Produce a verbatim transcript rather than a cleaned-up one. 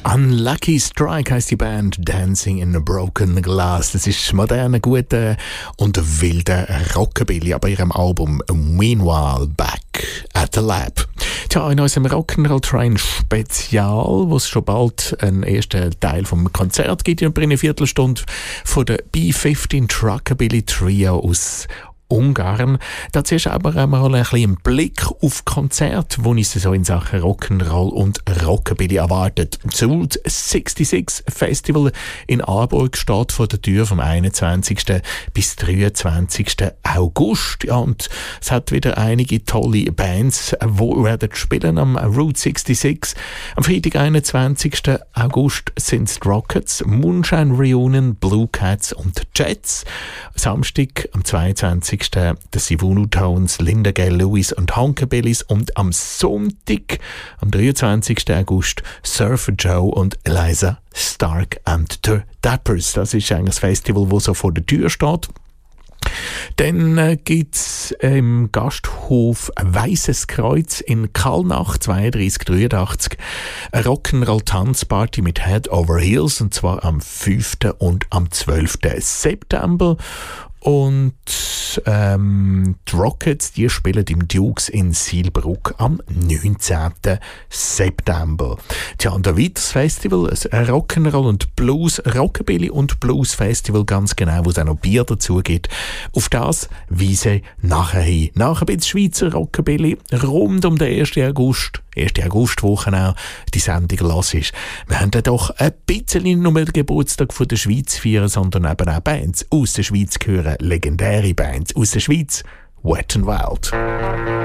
Unlucky Strike heisst die Band Dancing in a Broken Glass. Das ist moderner, guter und wilder Rockabilly, aber ihrem Album Meanwhile Back at the Lab. Tja, in unserem Rock'n'Roll Train Spezial, wo es schon bald einen ersten Teil vom Konzert gibt, in einer Viertelstunde von der B fünfzehn Truckabilly Trio aus Ungarn. Dazu ist aber einmal ein bisschen ein Blick auf Konzerte, wo uns so in Sachen Rock'n'Roll und Rockabilly erwartet. Das Route sechsundsechzig Festival in Aarburg steht vor der Tür vom einundzwanzigsten bis dreiundzwanzigsten August. Ja, und es hat wieder einige tolle Bands, die werden spielen am Route sechsundsechzig. Am Freitag, einundzwanzigsten August sind es die Rockets, Moonshine Reunion, Blue Cats und Jets. Samstag, am zweiundzwanzigsten der Sivunu Tones, Linda Gay Lewis und Hunkabillys und am Sonntag, am dreiundzwanzigsten August, Surfer Joe und Eliza Stark and the Dappers. Das ist eigentlich das Festival, das so vor der Tür steht. Dann äh, gibt es im Gasthof Weißes Kreuz in Kallnach zweiunddreißig dreiundachtzig eine Rock'n'Roll-Tanzparty mit Head Over Heels, und zwar am fünften und am zwölften September. Und ähm, die Rockets, die spielen im Dukes in Sielbruck am neunzehnten September. Tja, und ein weiteres Festival, ein Rock'n'Roll und Blues, Rockabilly und Blues Festival, ganz genau, wo es auch noch Bier dazu gibt. Auf das weise nachher hin. Nach ein bisschen Schweizer Rockabilly, rund um den ersten August, erste Augustwoche auch, die Sendung los ist. Wir haben dann doch ein bisschen nicht nur den Geburtstag von der Schweiz feiern, sondern eben auch Bands aus der Schweiz gehören, legendäre Bands aus der Schweiz, Wet n Wild.